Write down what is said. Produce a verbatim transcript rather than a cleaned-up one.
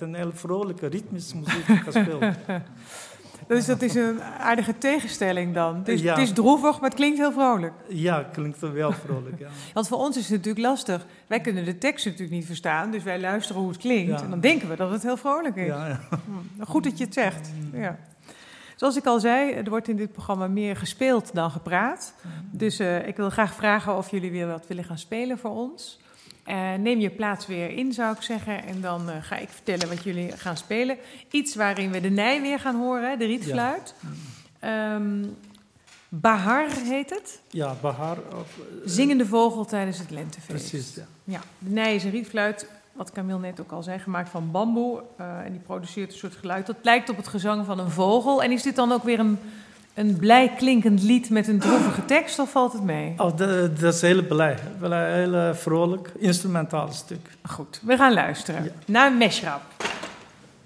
een heel vrolijke, ritmische muziek gespeeld. Dus dat is een aardige tegenstelling dan. Het is, Ja. het is droevig, maar het klinkt heel vrolijk. Ja, klinkt wel vrolijk, ja. Want voor ons is het natuurlijk lastig. Wij kunnen de tekst natuurlijk niet verstaan, dus wij luisteren hoe het klinkt. Ja. En dan denken we dat het heel vrolijk is. Ja, ja. Hm, goed dat je het zegt. Ja. Zoals ik al zei, er wordt in dit programma meer gespeeld dan gepraat. Dus uh, ik wil graag vragen of jullie weer wat willen gaan spelen voor ons. Uh, neem je plaats weer in, zou ik zeggen. En dan uh, ga ik vertellen wat jullie gaan spelen. Iets waarin we de nij weer gaan horen, de rietfluit. Ja. Um, Bahar heet het. Ja, Bahar. Of, uh, Zingende vogel tijdens het lentefeest. Precies, ja. Ja, de nij is een rietfluit, wat Camille net ook al zei, gemaakt van bamboe. Uh, en die produceert een soort geluid. Dat lijkt op het gezang van een vogel. En is dit dan ook weer een, een blij klinkend lied met een droevige tekst, of valt het mee? Oh, dat, dat is heel blij. Wel een heel vrolijk, instrumentaal stuk. Goed, we gaan luisteren Ja. naar Meshrab.